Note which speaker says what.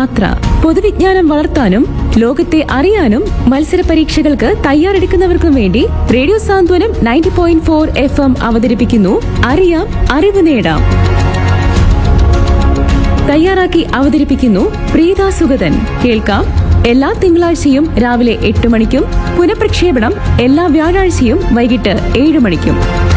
Speaker 1: യാത്ര. പൊതുവിജ്ഞാനം വളർത്താനും ലോകത്തെ അറിയാനും മത്സര പരീക്ഷകൾക്ക് തയ്യാറെടുക്കുന്നവർക്കും വേണ്ടി റേഡിയോ സാന്ത്വനം 90.4 FM അവതരിപ്പിക്കുന്നു അറിയാം അറിവ് നേടാം. തയ്യാറാക്കി അവതരിപ്പിക്കുന്നു പ്രീത സുഗതൻ. കേൾക്കാം എല്ലാ തിങ്കളാഴ്ചയും രാവിലെ 8 മണിക്കും പുനഃപ്രക്ഷേപണം എല്ലാ വ്യാഴാഴ്ചയും വൈകിട്ട് 7 മണിക്കും.